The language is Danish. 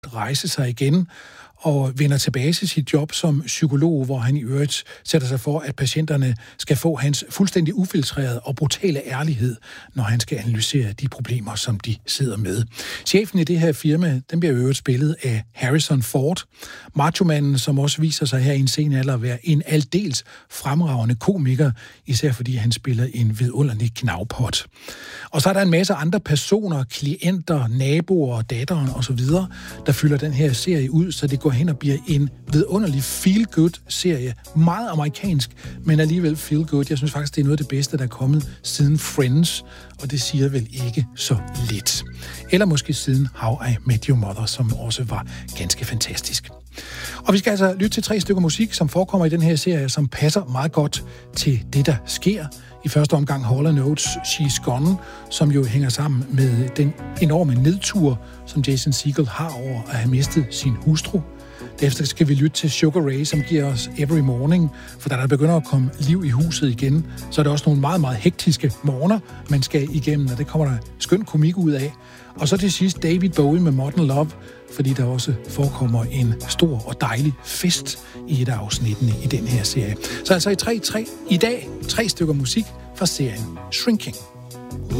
rejse sig igen og vender tilbage til sit job som psykolog, hvor han i øvrigt sætter sig for, at patienterne skal få hans fuldstændig ufiltrerede og brutale ærlighed, når han skal analysere de problemer, som de sidder med. Chefen i det her firma, den bliver i øvrigt spillet af Harrison Ford, machomanden, som også viser sig her i en sen alder at være en aldeles fremragende komiker, især fordi han spiller en vidunderlig knavpot. Og så er der en masse andre personer, klienter, naboer, datteren osv., der fylder den her serie ud, så det går hen og bliver en vidunderlig feel-good-serie. Meget amerikansk, men alligevel feel-good. Jeg synes faktisk, det er noget af det bedste, der er kommet siden Friends, og det siger vel ikke så lidt. Eller måske siden How I Met Your Mother, som også var ganske fantastisk. Og vi skal altså lytte til 3 stykker musik, som forekommer i den her serie, som passer meget godt til det, der sker. I første omgang Hall & Oates She's Gone, som jo hænger sammen med den enorme nedtur, som Jason Segel har over at have mistet sin hustru. Derefter skal vi lytte til Sugar Ray, som giver os Every Morning, for da der begynder at komme liv i huset igen, så er der også nogle meget, meget hektiske morgener, man skal igennem, og det kommer der skøn komik ud af. Og så til sidst David Bowie med Modern Love, fordi der også forekommer en stor og dejlig fest i et af afsnittene i den her serie. Så altså i dag 3 stykker musik fra serien Shrinking.